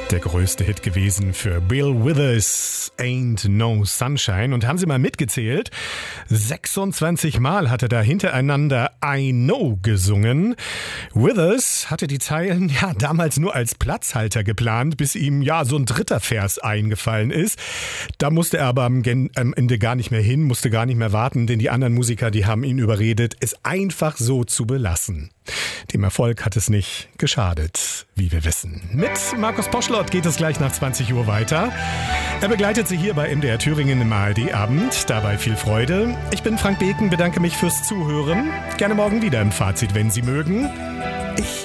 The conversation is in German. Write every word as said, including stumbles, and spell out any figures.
Der größte Hit gewesen für Bill Withers, Ain't No Sunshine. Und haben Sie mal mitgezählt? sechsundzwanzig Mal hat er da hintereinander I Know gesungen. Withers hatte die Zeilen ja damals nur als Platzhalter geplant, bis ihm ja so ein dritter Vers eingefallen ist. Da musste er aber am Ende gar nicht mehr hin, musste gar nicht mehr warten, denn die anderen Musiker, die haben ihn überredet, es einfach so zu belassen. Dem Erfolg hat es nicht geschadet, wie wir wissen. Mit Markus Poschlott geht es gleich nach zwanzig Uhr weiter. Er begleitet Sie hier bei M D R Thüringen im A R D-Abend. Dabei viel Freude. Ich bin Frank Beken, bedanke mich fürs Zuhören. Gerne morgen wieder im Fazit, wenn Sie mögen. Ich